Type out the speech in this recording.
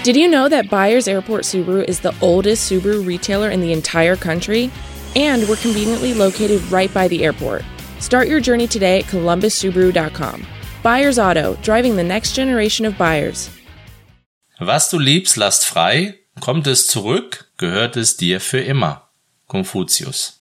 Did you know that Byers Airport Subaru is the oldest Subaru retailer in the entire country? And we're conveniently located right by the airport. Start your journey today at columbussubaru.com. Byers Auto, driving the next generation of buyers. Was du liebst, lasst frei. Kommt es zurück, gehört es dir für immer. Konfuzius.